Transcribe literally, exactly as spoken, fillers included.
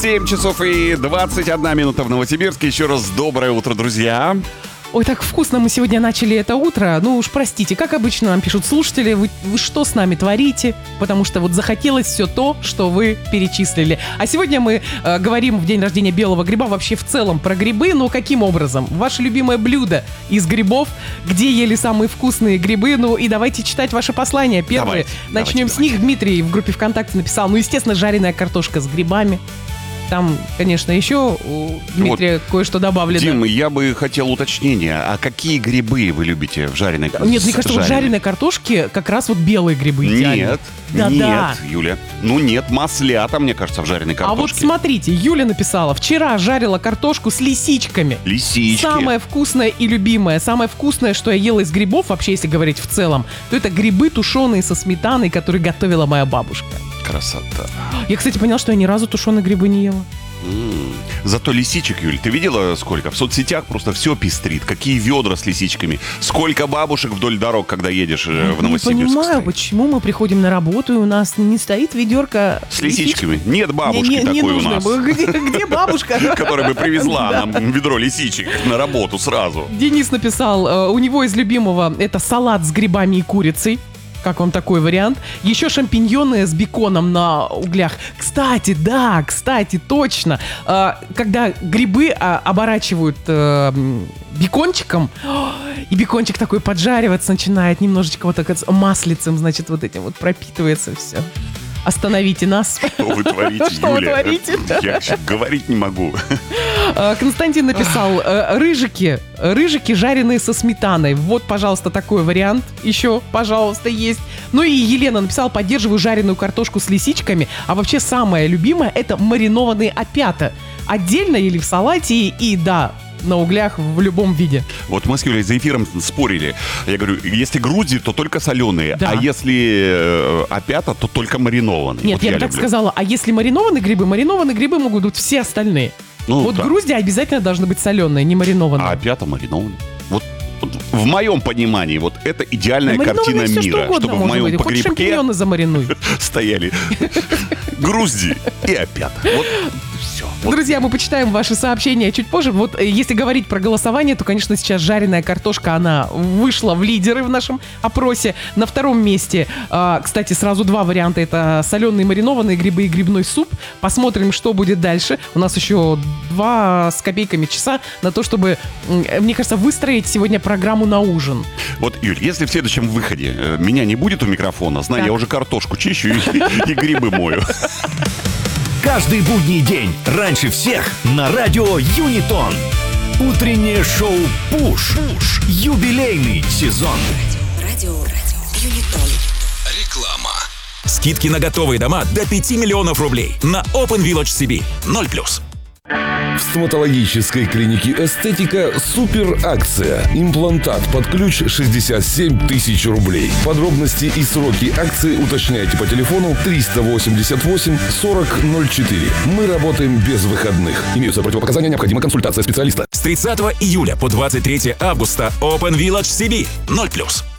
семь часов и двадцать одна минута в Новосибирске. Еще раз доброе утро, друзья. Ой, так вкусно мы сегодня начали это утро. Ну уж простите, как обычно нам пишут слушатели, вы, вы что с нами творите? Потому что вот захотелось все то, что вы перечислили. А сегодня мы э, говорим в день рождения белого гриба вообще в целом про грибы. Но каким образом? Ваше любимое блюдо из грибов, где ели самые вкусные грибы. Ну и давайте читать ваши послания. Первые. Давайте, Начнем давайте, с них. Дмитрий в группе ВКонтакте написал, ну естественно, жареная картошка с грибами. Там, конечно, еще у Дмитрия вот, кое-что добавлено. Дим, я бы хотел уточнения. А какие грибы вы любите в жареной картошке? Нет, мне кажется, вот в жареной картошке как раз вот белые грибы идеально. Нет, да, нет, да. Юля. Ну нет, маслята, мне кажется, в жареной картошке. А вот смотрите, Юля написала, вчера жарила картошку с лисичками. Лисички. Самое вкусное и любимое, самое вкусное, что я ела из грибов, вообще, если говорить в целом, то это грибы тушеные со сметаной, которые готовила моя бабушка. Красота. Я, кстати, поняла, что я ни разу тушеные грибы не ела. Mm. Зато лисичек, Юль, ты видела сколько? В соцсетях просто все пестрит. Какие ведра с лисичками. Сколько бабушек вдоль дорог, когда едешь э, в Новосибирск. Я не понимаю, стоит. почему мы приходим на работу, и у нас не стоит ведерко с лисичками. Лисичек? Нет бабушки не, не, такой не у нас. Где, где бабушка? Которая бы привезла нам ведро лисичек на работу сразу. Денис написал, у него из любимого это салат с грибами и курицей. Как вам такой вариант? Еще шампиньоны с беконом на углях. Кстати, да, кстати, точно. Когда грибы оборачивают бекончиком, и бекончик такой поджариваться начинает, немножечко вот так маслицем, значит, вот этим вот пропитывается все. Остановите нас. Что вы творите, Что Юля? вы творите? Я говорить не могу. Константин написал, рыжики, рыжики жареные со сметаной. Вот, пожалуйста, такой вариант. Еще, пожалуйста, есть. Ну и Елена написала, поддерживаю жареную картошку с лисичками. А вообще самое любимое это маринованные опята. Отдельно или в салате, и да, на углях в любом виде. Вот мы с Юлей за эфиром спорили. Я говорю, если грузди, то только соленые, да. А если э, опята, то только маринованные. Нет, вот я, я бы так люблю. сказала, а если маринованные грибы, маринованные грибы могут быть все остальные. Ну, вот да. Грузди обязательно должны быть соленые, не маринованные. А опята маринованные. Вот, вот в моем понимании, вот это идеальная да картина все, мира. Что чтобы в моем быть. погребке хоть шампиньоны замаринуй. Стояли грузди и опята. Вот. Вот. Друзья, мы почитаем ваши сообщения чуть позже. Вот если говорить про голосование, то, конечно, сейчас жареная картошка, она вышла в лидеры в нашем опросе. На втором месте, э, кстати, сразу два варианта. Это соленые маринованные грибы и грибной суп. Посмотрим, что будет дальше. У нас еще два с копейками часа на то, чтобы, мне кажется, выстроить сегодня программу на ужин. Вот, Юль, если в следующем выходе э, меня не будет у микрофона, знай, так. Я уже картошку чищу и, и грибы мою. Каждый будний день раньше всех на радио Юнитон. Утреннее шоу «Пуш». Пуш. Юбилейный сезон. Радио, радио Юнитон. Реклама. Скидки на готовые дома до пяти миллионов рублей на Open Village си би. ноль плюс. В стоматологической клинике «Эстетика» супер акция. Имплантат под ключ шестьдесят семь тысяч рублей. Подробности и сроки акции уточняйте по телефону триста восемьдесят восемь сорок ноль четыре. Мы работаем без выходных. Имеются противопоказания, необходима консультация специалиста. С тридцатого июля по двадцать третье августа Open Village си би. ноль плюс.